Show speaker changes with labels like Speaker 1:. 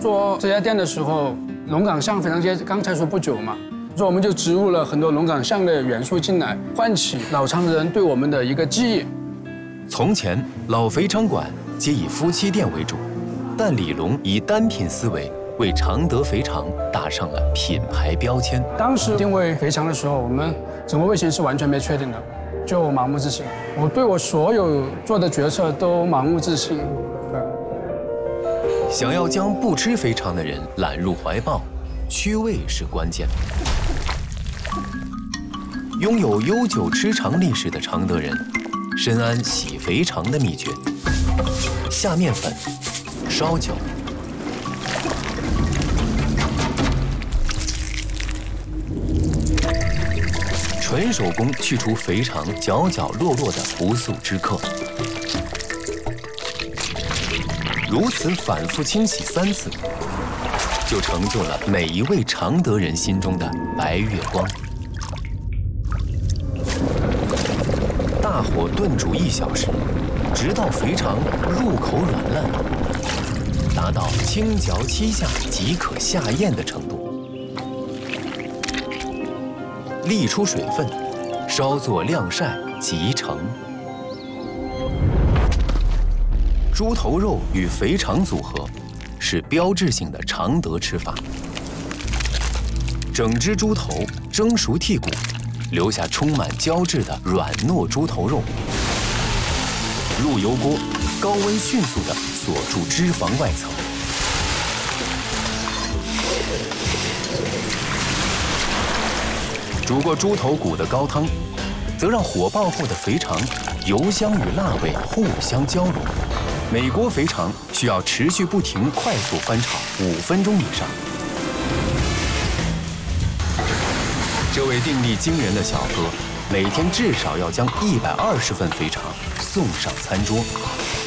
Speaker 1: 做这家店的时候，龙岗巷肥肠街刚才说不久嘛，所以我们就植入了很多龙岗巷的元素进来，唤起老常德人对我们的一个记忆。
Speaker 2: 从前老肥肠馆皆以夫妻店为主，但李龙以单品思维，为常德肥肠打上了品牌标签。
Speaker 1: 当时定位肥肠的时候，我们整个味型是完全没确定的，就盲目自信。我对我所有做的决策都盲目自信。
Speaker 2: 想要将不吃肥肠的人揽入怀抱，趣味是关键。拥有悠久吃肠历史的常德人，深谙洗肥肠的秘诀：下面粉、烧酒、纯手工去除肥肠角角落落的不速之客。如此反复清洗3次，就成就了每一位常德人心中的白月光。大火炖煮1小时，直到肥肠入口软烂，达到轻嚼7下即可下咽的程度。沥出水分，稍作晾晒即成。猪头肉与肥肠组合是标志性的常德吃法。整只猪头蒸熟剔骨，留下充满胶质的软糯猪头肉。入油锅，高温迅速地锁住脂肪外层。煮过猪头骨的高汤，则让火爆后的肥肠油香与辣味互相交融。每锅肥肠需要持续不停快速翻炒5分钟以上。这位定力惊人的小哥，每天至少要将120份肥肠送上餐桌。